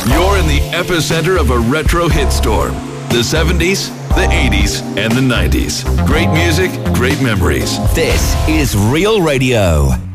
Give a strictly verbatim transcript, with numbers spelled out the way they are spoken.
You're in the epicenter of a retro hit storm. The seventies, the eighties, and the nineties. Great music, great memories. This is Real Radio.